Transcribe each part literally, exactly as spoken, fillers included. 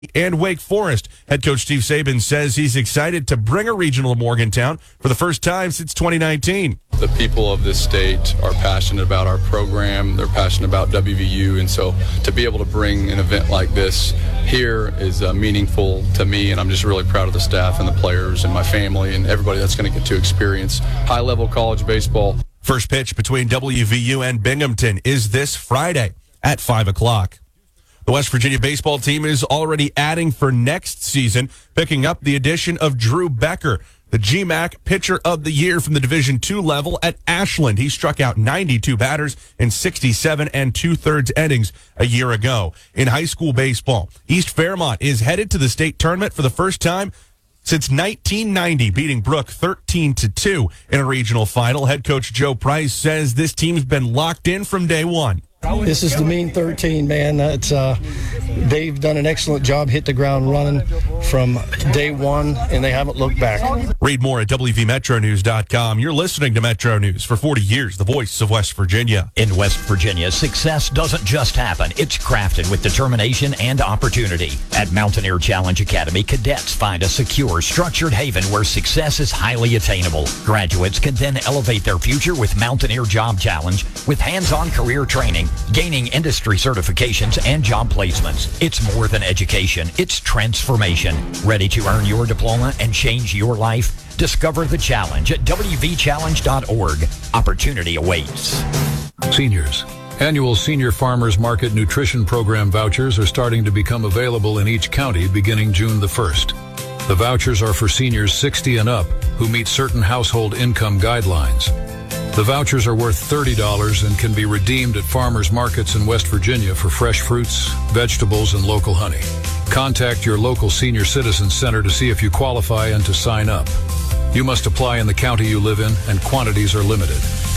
and Wake Forest. Head coach Steve Saban says he's excited to bring a regional to Morgantown for the first time since twenty nineteen. The people of this state are passionate about our program. They're passionate about W V U, and so to be able to bring an event like this here is uh, meaningful to me, and I'm just really proud of the staff and the players and my family and everybody that's going to get to experience high-level college baseball. First pitch between W V U and Binghamton is this Friday at five o'clock. The West Virginia baseball team is already adding for next season, picking up the addition of Drew Becker, the G M A C Pitcher of the Year from the Division two level at Ashland. He struck out ninety-two batters in sixty-seven and two-thirds innings a year ago. In high school baseball, East Fairmont is headed to the state tournament for the first time since nineteen ninety, beating Brook thirteen to two in a regional final. Head coach Joe Price says this team's been locked in from day one. This is the mean thirteen, man. It's, uh, they've done an excellent job, hit the ground running from day one, and they haven't looked back. Read more at W V Metro News dot com. You're listening to Metro News for forty years, the voice of West Virginia. In West Virginia, success doesn't just happen. It's crafted with determination and opportunity. At Mountaineer Challenge Academy, cadets find a secure, structured haven where success is highly attainable. Graduates can then elevate their future with Mountaineer Job Challenge with hands-on career training, gaining industry certifications and job placements. It's more than education, it's transformation. Ready to earn your diploma and change your life? Discover the challenge at W V challenge dot org. Opportunity awaits. Seniors. Annual Senior Farmers Market Nutrition Program vouchers are starting to become available in each county beginning June the first. The vouchers are for seniors sixty and up who meet certain household income guidelines. The vouchers are worth thirty dollars and can be redeemed at farmers markets in West Virginia for fresh fruits, vegetables, and local honey. Contact your local senior citizen center to see if you qualify and to sign up. You must apply in the county you live in, and quantities are limited.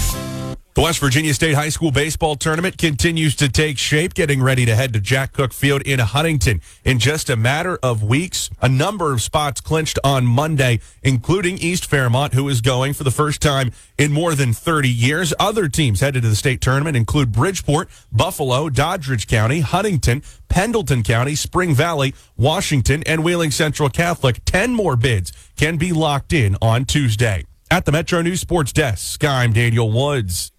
The West Virginia State High School Baseball Tournament continues to take shape, getting ready to head to Jack Cook Field in Huntington in just a matter of weeks. A number of spots clinched on Monday, including East Fairmont, who is going for the first time in more than thirty years. Other teams headed to the state tournament include Bridgeport, Buffalo, Doddridge County, Huntington, Pendleton County, Spring Valley, Washington, and Wheeling Central Catholic. Ten more bids can be locked in on Tuesday. At the Metro News Sports Desk, I'm Daniel Woods.